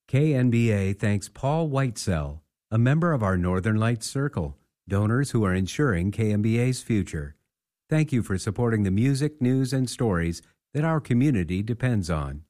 KNBA thanks Paul Whitesell, a member of our Northern Lights Circle, donors who are ensuring KNBA's future. Thank you for supporting the music, news, and stories that our community depends on.